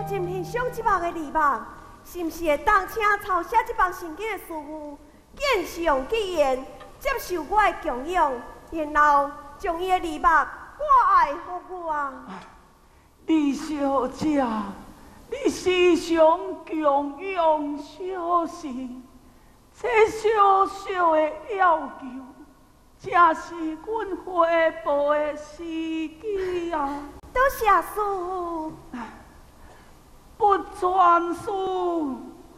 真欣赏这帮的礼物，是毋是会当请抄写这帮圣经的事物，见上记言，接受我的供养，然后将伊的礼物挂爱给我。 李小姐，你时常供养小事，这小小的要求，正是阮回报的时机啊！ 多谢师父。 不全事。